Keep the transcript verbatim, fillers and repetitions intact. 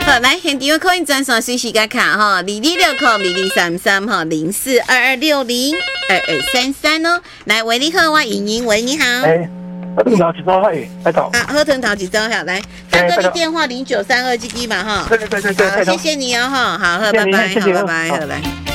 好，来，现场可以转送随时甲卡哈，二二六扣二二三三哈，零四二二六零二二三三哦。来，喂，你好，我莹莹，喂，你好。 哎，河豚头一周嘿，来到。 啊，河豚头一周好，来，大哥，你电话零九三二这支嘛哈。 对对对对对。 好，谢谢你哦哈，好，好，拜拜，好，拜拜，好来。